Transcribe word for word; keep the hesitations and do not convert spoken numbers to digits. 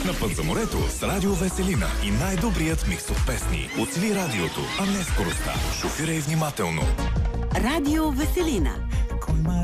На път за морето с Радио Веселина и най-добрият микс от песни. Оцели радиото, а не скоростта. Шофирай внимателно. Радио Веселина.